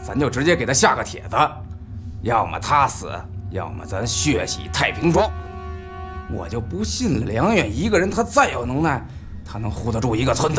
咱就直接给他下个帖子，要么他死，要么咱血洗太平庄。我就不信了，梁远一个人他再有能耐，他能护得住一个村子？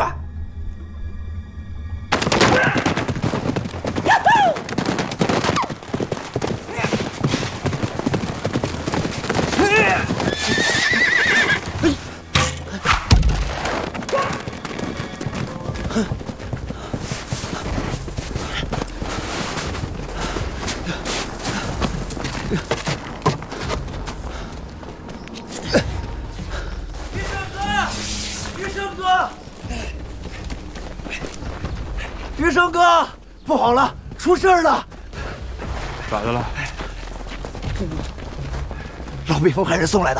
余生哥，不好了，出事了！ 咋的了？ 老北风派人送来的。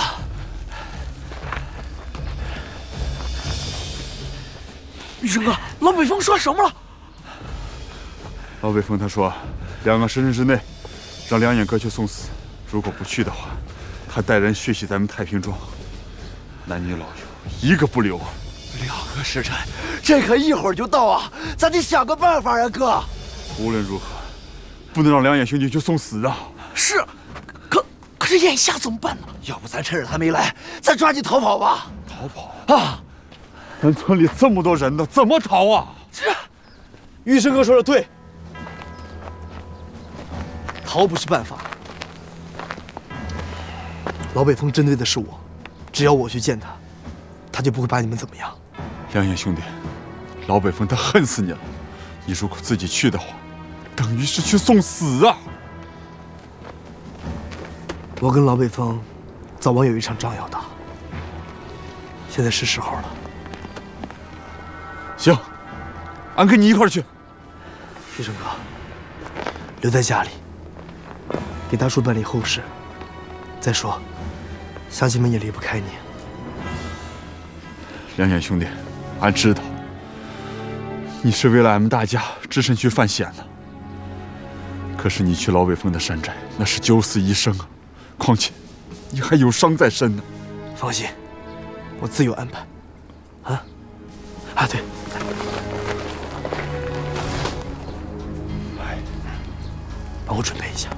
余生哥，老北风说什么了？ 老北风他说，2个时辰之内让梁远哥去送死，如果不去的话，他带人血洗咱们太平庄，男女老幼一个不留。 2个时辰，这可一会儿就到啊！咱得想个办法呀，哥。 无论如何，不能让梁远兄弟去送死啊！ 是，可是眼下怎么办呢？要不咱趁着他没来，咱抓紧逃跑吧！ 逃跑啊！咱村里这么多人呢，怎么逃啊？ 余生哥说的对，逃不是办法。老北风针对的是我，只要我去见他，他就不会把你们怎么样。 梁远兄弟，老北风他恨死你了，你如果自己去的话，等于是去送死啊！ 我跟老北风早晚有一场仗要打，现在是时候了。 行，俺跟你一块儿去。 余生哥，留在家里，给大叔办理后事。再说，乡亲们也离不开你。 梁远兄弟，俺知道，你是为了俺们大家只身去犯险的。可是你去老北风的山寨，那是九死一生啊！况且，你还有伤在身呢。 放心，我自有安排。对，帮我准备一下。